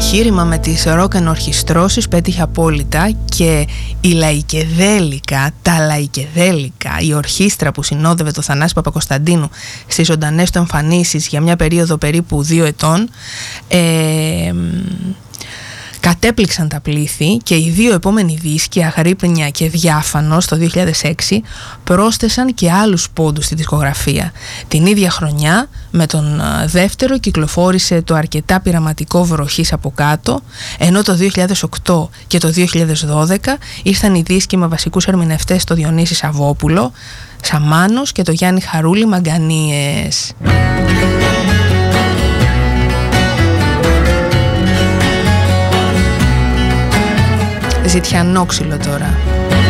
εγχείρημα με τις ροκ ενορχιστρώσεις πέτυχε απόλυτα και η Λαϊκεδέλικα, τα Λαϊκεδέλικα, η ορχήστρα που συνόδευε το Θανάση Παπακοσταντίνου στις ζωντανές του εμφανίσεις για μια περίοδο περίπου 2 ετών, κατέπληξαν τα πλήθη και οι 2 επόμενοι δίσκοι, Αγρύπνια και Διάφανος, το 2006, πρόσθεσαν και άλλους πόντους στη δισκογραφία. Την ίδια χρονιά, με τον δεύτερο, κυκλοφόρησε το αρκετά πειραματικό Βροχής από κάτω, ενώ το 2008 και το 2012 ήρθαν οι δίσκοι με βασικούς ερμηνευτές το Διονύση Σαββόπουλο, Σαμάνος και το Γιάννη Χαρούλη Μαγκανίες. Ζητιανόξυλο τώρα.